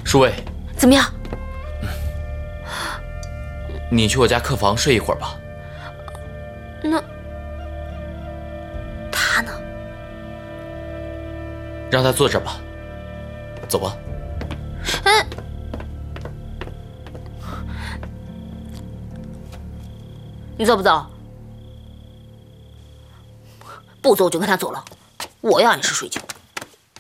舒薇， 怎么样？ 你去我家客房睡一会儿吧。 那他呢？ 让他坐这儿吧。走吧。 你走不走？不走我就跟他走了。我要按时睡觉。